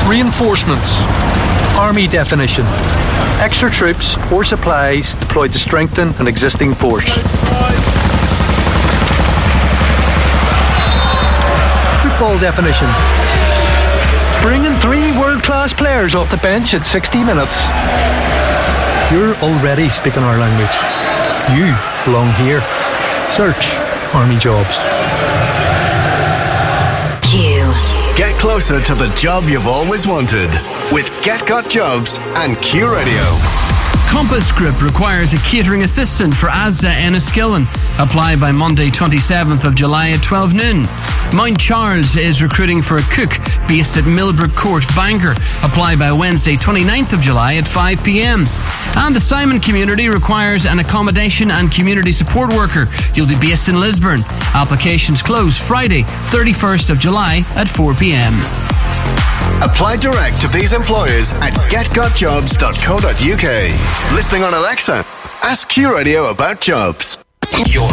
Reinforcements. Army definition. Extra troops or supplies deployed to strengthen an existing force. Football definition. Bringing 3 world-class players off the bench at 60 minutes. You're already speaking our language. You belong here. Search Army Jobs. Q. Get closer to the job you've always wanted with Get Got Jobs and Q Radio. Compass Group requires a catering assistant for Asda Enniskillen. Apply by Monday 27th of July at 12 noon. Mount Charles is recruiting for a cook based at Millbrook Court, Bangor. Apply by Wednesday 29th of July at 5 p.m. And the Simon community requires an accommodation and community support worker. You'll be based in Lisburn. Applications close Friday 31st of July at 4 p.m. Apply direct to these employers at getgotjobs.co.uk. Listening on Alexa, ask Q Radio about jobs.